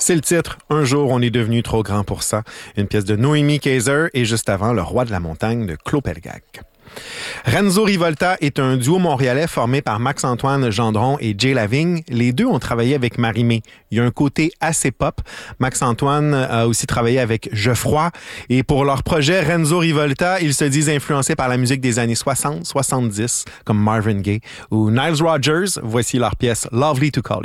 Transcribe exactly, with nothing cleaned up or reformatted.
C'est le titre « Un jour, on est devenu trop grand pour ça », une pièce de Noémie Kaiser et juste avant « Le roi de la montagne » de Claude Pelgag. Renzo Rivolta est un duo montréalais formé par Max-Antoine Gendron et Jay Lavigne. Les deux ont travaillé avec Marie-Mé. Il y a un côté assez pop. Max-Antoine a aussi travaillé avec Geoffroy. Et pour leur projet Renzo Rivolta, ils se disent influencés par la musique des années soixante soixante-dix, comme Marvin Gaye ou Nile Rodgers. Voici leur pièce « Lovely to Call You ».